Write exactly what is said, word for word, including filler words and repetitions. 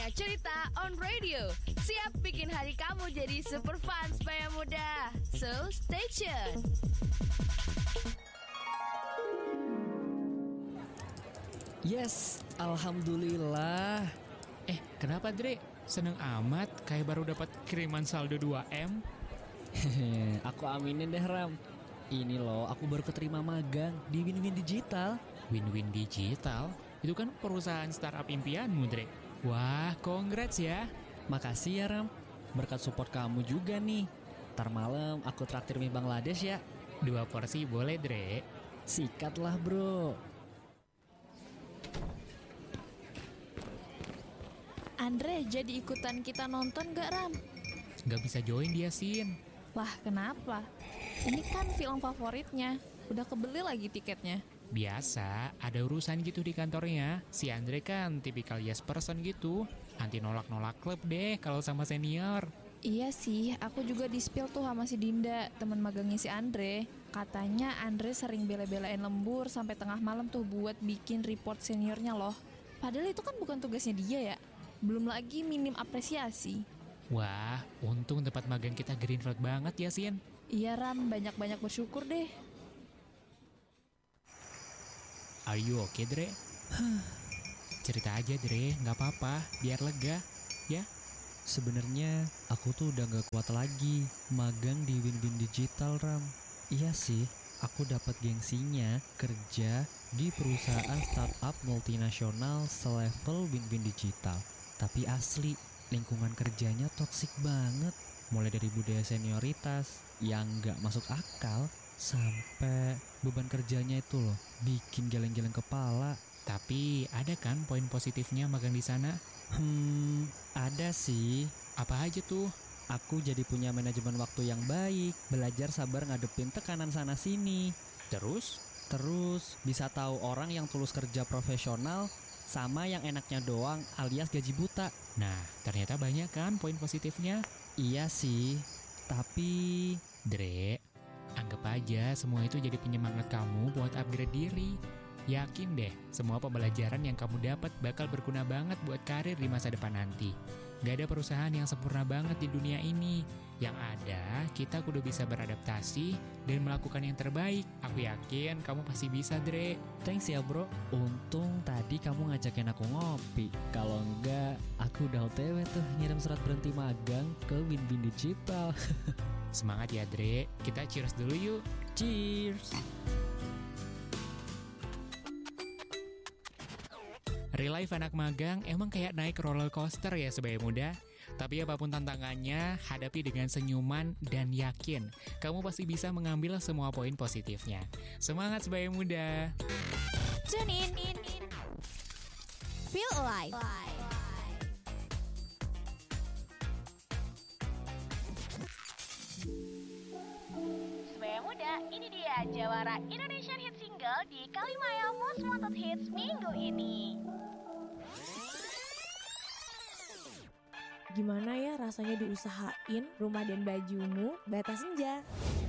Waktunya cerita on radio. Siap bikin hari kamu jadi super fun supaya muda. So, stay tune. Yes, alhamdulillah. Eh, kenapa Dre? Seneng amat kayak baru dapat kiriman saldo dua M? Hehe, aku aminin deh Ram. Ini loh, aku baru keterima magang di Win-Win Digital. Win-Win Digital? Itu kan perusahaan startup impianmu, Dre. Wah, congrats ya. Makasih ya Ram, berkat support kamu juga nih. Ntar malam aku traktir mie Bangladesh ya. Dua porsi boleh, Dre. Sikat lah bro. Andre jadi ikutan kita nonton gak Ram? Gak bisa join dia, Sin. Wah kenapa? Ini kan film favoritnya. Udah kebeli lagi tiketnya. Biasa, ada urusan gitu di kantornya. Si Andre kan tipikal yes person gitu. Anti nolak-nolak klub deh kalau sama senior. Iya sih, aku juga di-spill tuh sama si Dinda, teman magangnya si Andre. Katanya Andre sering bela-belain lembur sampai tengah malam tuh buat bikin report seniornya loh. Padahal itu kan bukan tugasnya dia ya. Belum lagi minim apresiasi. Wah, untung tempat magang kita green flag banget ya, Sin. Iya Ram, banyak-banyak bersyukur deh. Are you okay, Dre? Cerita aja, Dre. Gak apa-apa, biar lega. Ya? Sebenarnya aku tuh udah gak kuat lagi magang di Win-Win Digital Ram. Iya sih, aku dapat gengsinya kerja di perusahaan startup multinasional selevel Win-Win Digital. Tapi asli, lingkungan kerjanya toksik banget. Mulai dari budaya senioritas yang gak masuk akal, sampai beban kerjanya itu loh bikin geleng-geleng kepala. Tapi ada kan poin positifnya magang di sana? Hmm, ada sih. Apa aja tuh? Aku jadi punya manajemen waktu yang baik, belajar sabar ngadepin tekanan sana-sini. Terus? Terus bisa tahu orang yang tulus kerja profesional sama yang enaknya doang alias gaji buta. Nah, ternyata banyak kan poin positifnya? Iya sih, tapi... Dre, anggap aja semua itu jadi penyemangat kamu buat upgrade diri. Yakin deh, semua pembelajaran yang kamu dapat bakal berguna banget buat karir di masa depan nanti. Gak ada perusahaan yang sempurna banget di dunia ini. Yang ada, kita kudu bisa beradaptasi dan melakukan yang terbaik. Aku yakin kamu pasti bisa, Dre. Thanks ya bro, untung tadi kamu ngajakin aku ngopi. Kalau enggak, aku udah O T W tuh ngirim surat berhenti magang ke Win-Win Digital. Semangat ya, Dre. Kita cheers dulu yuk. Cheers. Real life anak magang emang kayak naik roller coaster ya sebaya muda. Tapi apapun tantangannya, hadapi dengan senyuman dan yakin. Kamu pasti bisa mengambil semua poin positifnya. Semangat sebaya muda. Tune in, in, in. Feel alive. Sebaya muda, ini dia jawara Indonesian Hit Single di Kalimaya Most Wanted Hits minggu ini. Gimana ya rasanya diusahain rumah dan bajumu batas senja?